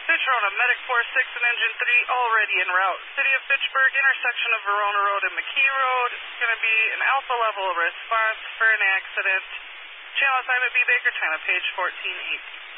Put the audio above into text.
Fitch Verona, Medic 46 and Engine 3 already en route. City of Fitchburg, intersection of Verona Road and McKee Road. It's going to be an alpha level response for an accident. Channel assignment B Baker, time of page 14-8.